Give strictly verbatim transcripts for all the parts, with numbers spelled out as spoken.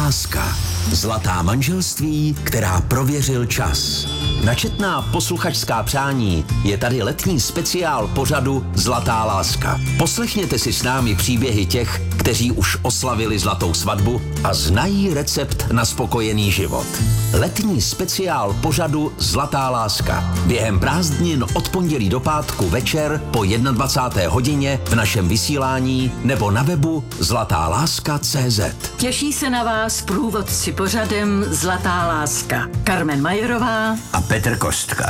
láska. Zlatá manželství, která prověřil čas. Na četná posluchačská přání je tady letní speciál pořadu Zlatá láska. Poslechněte si s námi příběhy těch, kteří už oslavili zlatou svatbu a znají recept na spokojený život. Letní speciál pořadu Zlatá láska. Během prázdnin od pondělí do pátku večer po dvacáté jedné hodině v našem vysílání nebo na webu zlatá láska tečka cé zet. Těší se na vás průvodci pořadem Zlatá láska. Carmen Majerová A Petr Kostka.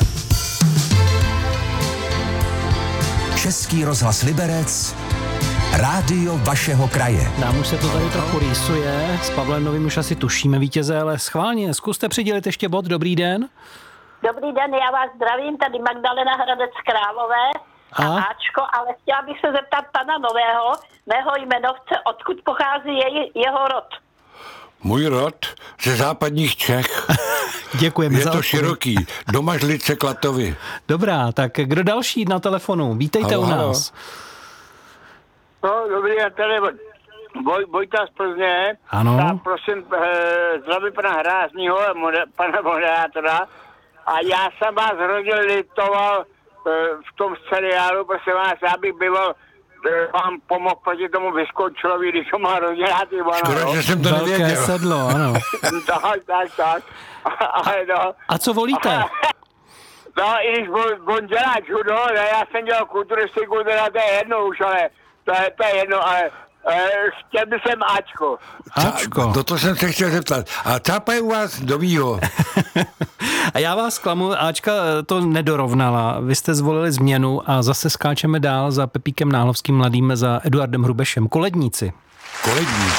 Český rozhlas Liberec, rádio vašeho kraje. Nám už se to tady trochu rýsuje, s Pavlem Novým už asi tušíme vítěze, ale schválně, zkuste přidělit ještě bod. Dobrý den. Dobrý den, já vás zdravím, tady Magdalena Hradec Králové a, a Ačko, ale chtěla bych se zeptat pana Nového, mého jmenovce, odkud pochází jej, jeho rod. Můj rod ze západních Čech. Děkujeme Je za to odpověď. široký. Domažlice Klatovy. Dobrá, tak kdo další na telefonu? Vítejte Halo, u halo. nás. No, dobrý den, tady Voj, Vojta z Plzně. Ano. Tak prosím, eh, zdravím pana Hráznýho, moder, pana moderátora. A já jsem vás hrozně litoval eh, v tom seriálu, prosím vás, já bych býval eh, vám pomohl proti tomu vyskočilovi, když to má hrozně rád Ivana. Škoda, že jsem to Velké nevěděl. sedlo, ano. tak, tak, tak. Ale no. A co volíte? No, i když on, on dělá judo, ne, já jsem dělal kulturistiku, teda to je jedno už, ale to je, to je jedno, ale eh, chtěl bych sem Ačko. Ačko. Do toho jsem se chtěl zeptat. A cápají u vás novýho? A já vás klamu, Ačka to nedorovnala. Vy jste zvolili změnu a zase skáčeme dál za Pepíkem Náhlovským mladým, za Eduardem Hrubešem. Koledníci. Koledník.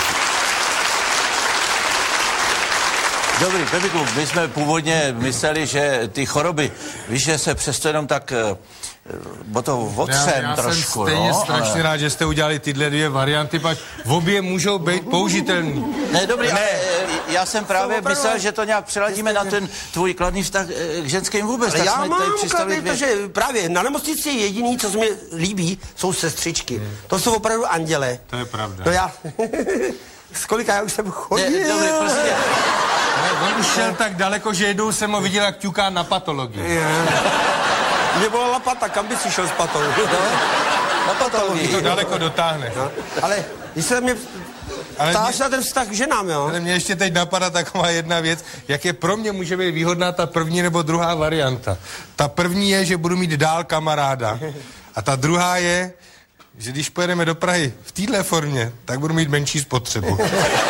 Dobrý, Pepiku, my jsme původně mysleli, že ty choroby, víš, že se přesto jenom tak bo to otřem já, já trošku, jsem stejně no, strašně ale... rád, že jste udělali tyhle dvě varianty, pak v obě můžou být použitelný. Ne, dobrý, ale já jsem právě myslel, že to nějak přeladíme na ten tvůj kladný vztah k ženským vůbec. Tak Já jsme tady mám přistavili kladný, dvě... protože právě na nemocnici jediný, co se mi líbí, jsou sestřičky. To jsou opravdu anděle. To je pravda. No já... Z kolika já už jsem chodil. Ne, dobrý, prosím tě. Ale on už šel tak daleko, že jednou jsem ho viděl, jak ťuká na patologii. Mě volala pata, kam by si šel s patou? Na patologii. To daleko dotáhne. No, ale když se mě Ale ptáš mě- na ten vztah k ženám, jo? Ale mě ještě teď napadá taková jedna věc, jak je pro mě může být výhodná ta první nebo druhá varianta. Ta první je, že budu mít dál kamaráda. A ta druhá je, že když pojedeme do Prahy v téhle formě, tak budu mít menší spotřebu.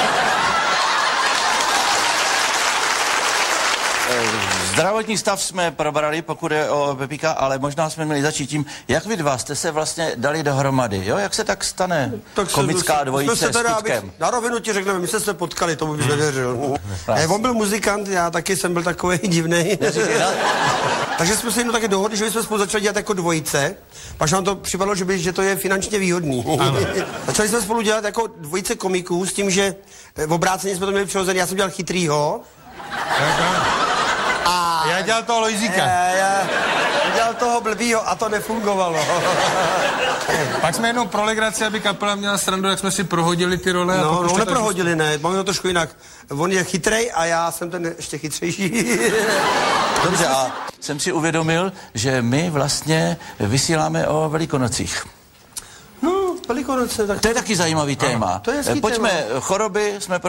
Zdravotní stav jsme probrali, pokud je o Pepíka, ale možná jsme měli začít tím, jak vy dva jste se vlastně dali dohromady, jo? Jak se tak stane Tak se- komická jsme dvojice se s teda, Kutkem? abych- Na rovinu ti řekneme, my jsme se potkali, tomu bys nevěřil. Eh, on byl muzikant, já taky jsem byl takový divnej. Neříkej, no. Takže jsme se jenom také dohodli, že bychom spolu začali dělat jako dvojice. Pak nám to připadlo, že, by, že to je finančně výhodný. Začali jsme spolu dělat jako dvojice komiků s tím, že eh, v obráceně jsme to měli přirozený. Já jsem dělal chytrýho. A Já dělal toho Lojzíka. já, já dělal toho blbýho a to nefungovalo. Pak jsme jenom pro legraci, aby kapela měla srandu, jak jsme si prohodili ty role. a No, pak už no to tak- neprohodili, ne, máme to trošku jinak. On je chytrej a já jsem ten ještě chytřejší. Dobře, a jsem si uvědomil, že my vlastně vysíláme o Velikonocích. No, Velikonoce, tak To je taky zajímavý téma. to je hezký Pojďme, téma. choroby jsme